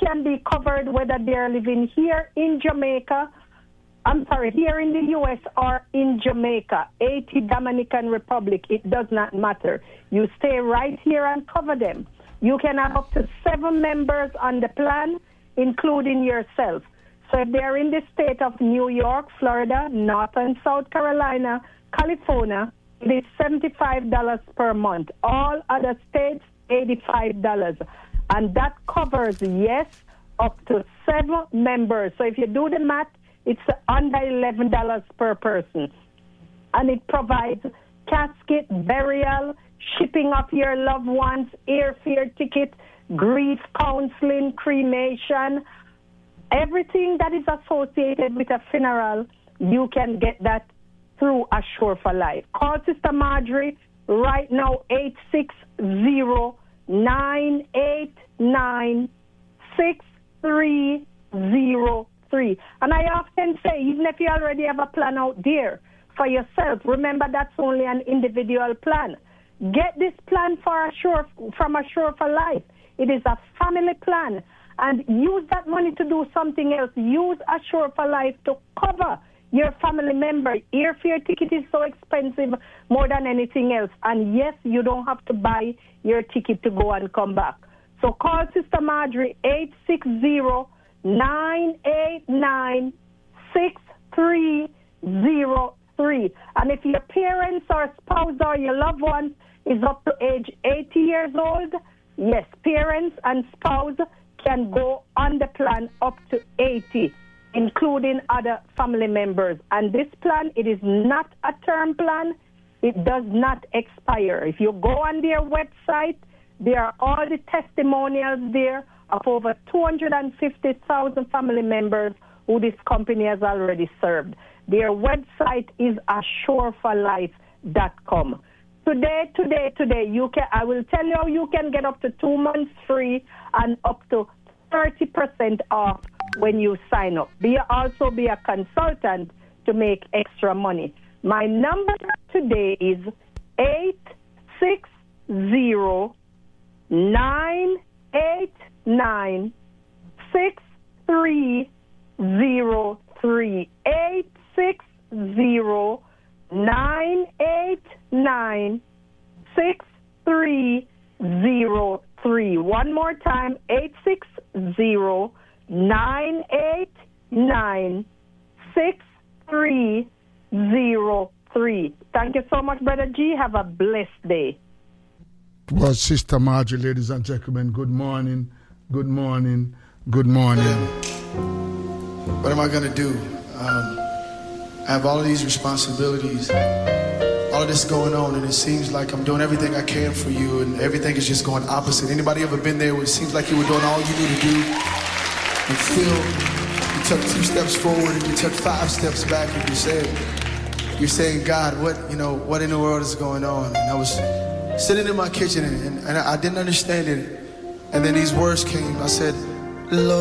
can be covered whether they're living here in Jamaica, here in the U.S. or in Jamaica, Haiti, Dominican Republic. It does not matter. You stay right here and cover them. You can have up to 7 members on the plan, including yourself. So if they're in the state of New York, Florida, North and South Carolina, California, it is $75 per month. All other states, $85. And that covers, yes, up to 7 members. So if you do the math, it's under $11 per person. And it provides casket, burial, shipping of your loved ones, airfare ticket, grief counseling, cremation, everything that is associated with a funeral. You can get that through Assure for Life. Call Sister Marjorie right now, 860-989-6303. And I often say, even if you already have a plan out there for yourself, remember that's only an individual plan. Get this plan from Assure for Life. It is a family plan. And use that money to do something else. Use Assure for Life to cover your family member. Airfare ticket is so expensive more than anything else. And yes, you don't have to buy your ticket to go and come back. So call Sister Marjorie, 860-989-6303. And if your parents or spouse or your loved one is up to age 80 years old, yes, parents and spouse can go on the plan up to 80, including other family members. And this plan, it is not a term plan. It does not expire. If you go on their website, there are all the testimonials there of over 250,000 family members who this company has already served. Their website is assureforlife.com. Today, I will tell you how you can get up to 2 months free and up to 30% off when you sign up. Also be a consultant to make extra money. My number today is 860-989-6303. 860-989-6303. One more time, 860-989-6303. Thank you so much, Brother G. Have a blessed day. Well, Sister Marjorie, ladies and gentlemen, good morning, good morning, good morning. What am I going to do? I have all of these responsibilities, all of this going on, and it seems like I'm doing everything I can for you, and everything is just going opposite. Anybody ever been there where it seems like you were doing all you knew to do, and still you took 2 steps forward and you took 5 steps back, and you're saying, God, what in the world is going on? And I was sitting in my kitchen, and I didn't understand it, and then these words came. I said, Lord,